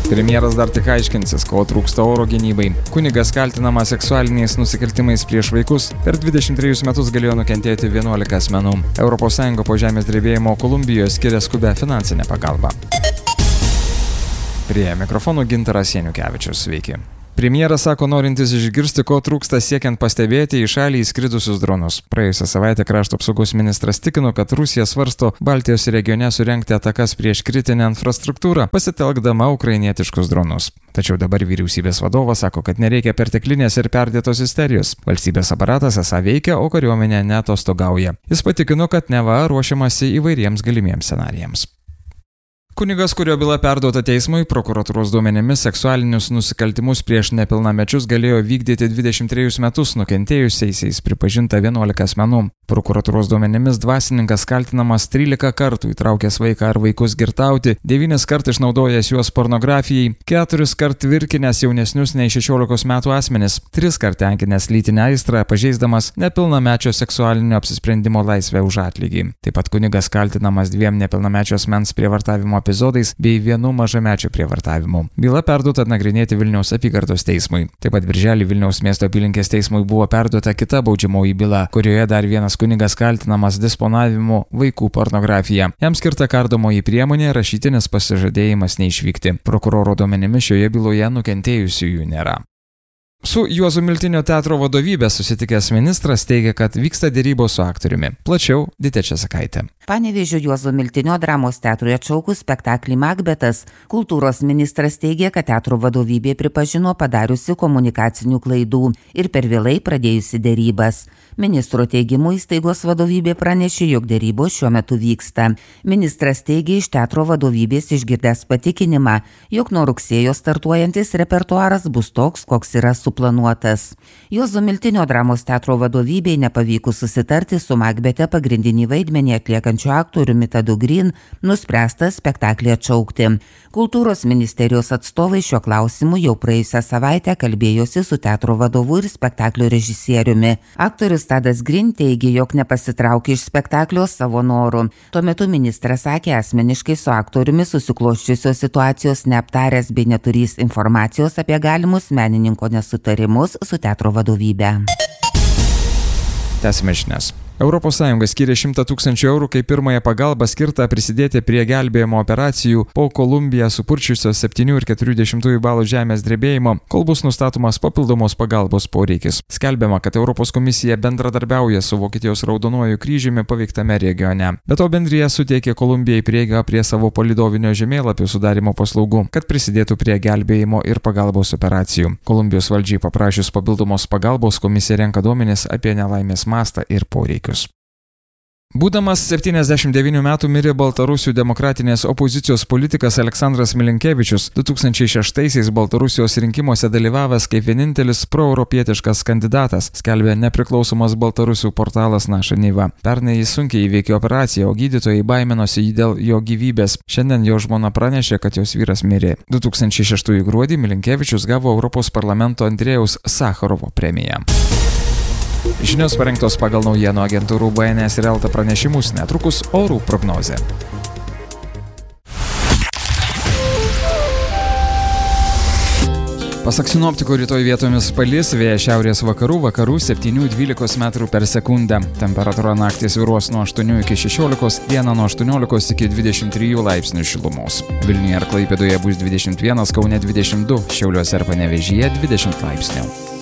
Premjeras dar tik aiškinsis, ko trūksta oro gynybai. Kunigas kaltinamas seksualiniais nusikaltimais prieš vaikus. Per 23 metus galėjo nukentėti 11 asmenų. ES po žemės drebėjimo Kolumbijoje skiria skubę finansinę pagalbą. Prie mikrofonų Gintaras Janukevičius. Sveiki. Premjeras sako norintis išgirsti, ko trūksta siekiant pastebėti į šalį įskridusius dronus. Praėjusią savaitę krašto apsaugos ministras tikino, kad Rusija svarsto Baltijos regione surengti atakas prieš kritinę infrastruktūrą, pasitelkdama ukrainietiškus dronus. Tačiau dabar vyriausybės vadovas sako, kad nereikia perteklinės ir perdėtos isterijos. Valstybės aparatas esą veikia, o kariuomenė neatostogauja. Jis patikino, kad neva ruošiamasi įvairiems galimiems scenarijams. Kunigas, kurio byla perduota teismui, prokuratūros duomenimis seksualinius nusikaltimus prieš nepilnamečius galėjo vykdyti 23 metus nukentėjusiaisiais pripažinta 11 asmenų. Prokuratūros duomenimis dvasininkas kaltinamas 13 kartų įtraukęs vaiką ar vaikus girtauti, 9 kartų išnaudojęs juos pornografijai, 4 kartų virkinęs jaunesnius nei 16 metų asmenis, 3 kartų tenkinęs lytinę aistrą, pažeisdamas nepilnamečio seksualinio apsisprendimo laisvę už atlygį. Taip pat kunigas kaltinamas 2 nepilnamečio asmens prievartavimo epizodais bei 1 mažamečio prievartavimu. Byla perduota nagrinėti Vilniaus apygardos teismui. Taip pat birželį Vilniaus miesto apylinkės teismui buvo perduota kita baudžiamoji byla, kurioje dar vienas kunigas kaltinamas disponavimu vaikų pornografija. Jam skirta kardomoji priemonė rašytinis pasižadėjimas neišvykti. Prokuroro duomenimis šioje byloje nukentėjusiųjų nėra. Su Juozo Miltinio teatro vadovybė susitikęs ministras teigia, kad vyksta dėrybos su aktoriumi. Plačiau Ditė Česakaitė. Panevėžio Juozo Miltinio dramos teatrui atšaukus spektaklį Makbetas, kultūros ministras teigia, kad teatro vadovybė pripažino padariusi komunikacinių klaidų ir per vėlai pradėjusi dėrybas. Ministro teigimu įstaigos vadovybė pranešė, jog dėrybos šiuo metu vyksta. Ministras teigia iš teatro vadovybės išgirdęs patikinimą, jog nuo rugsėjo startuojantis repertuaras bus toks, koks yra suplanuotas. Juozo Miltinio dramos teatro vadovybei nepavykus susitarti su Makbete pagrindinį vaidmenį atliekančiu aktoriumi Tadu Green, nuspręsta spektaklį atšaukti. Kultūros ministerijos atstovai šiuo klausimu jau praėjusią savaitę kalbėjosi su teatro vadovu ir spektaklio režisieriumi. Aktorius Tadas Green teigė, jog nepasitraukė iš spektaklio savo noru. Tuo metu ministras sakė asmeniškai su aktoriumi susiklosčiusios situacijos neaptaręs bei neturys informacijos apie galimus menininko nesutarimus su teatro vadovybe. Tęsime žinias. ES skiria 100 000 eurų kaip pirmąją pagalbą skirtą prisidėti prie gelbėjimo operacijų po Kolumbiją supurčiusios 7,4 balų žemės drebėjimo, kol bus nustatomas papildomos pagalbos poreikis. Skelbiama, kad Europos komisija bendradarbiauja su Vokietijos Raudonuoju kryžiumi paveiktame regione. Be to bendrija suteikė Kolumbijai prieigą prie savo palydovinio žemėlapių sudarimo paslaugų, kad prisidėtų prie gelbėjimo ir pagalbos operacijų. Kolumbijos valdžiai paprašius papildomos pagalbos, komisija renka duomenis apie nelaimės mastą ir poreikius. Būdamas 79 metų mirė Baltarusių demokratinės opozicijos politikas Aleksandras Milinkevičius, 2006-aisiais Baltarusijos rinkimuose dalyvavęs kaip vienintelis proeuropietiškas kandidatas, skelbė nepriklausomas Baltarusių portalas Naša Niva. Pernai jis sunkiai įveikė operaciją, o gydytojai baiminosi jį dėl jo gyvybės. Šiandien jo žmona pranešė, kad jos vyras mirė. 2006 gruodį Milinkevičius gavo Europos parlamento Andrėjaus Sacharovo premiją. Žinios parengtos pagal naujienų agentūrų BNS ir Elta pranešimus, netrukus orų prognozė. Pasak sinoptikų, rytoj vietomis palis, vėjas šiaurės vakarų 7–12 metrų per sekundę. Temperatūra naktį svyruos nuo 8 iki 16, dieną nuo 18 iki 23 laipsnių šilumos. Vilniuje ir Klaipėdoje bus 21, Kaune 22, Šiauliuose ir Panevėžyje 20 laipsnių.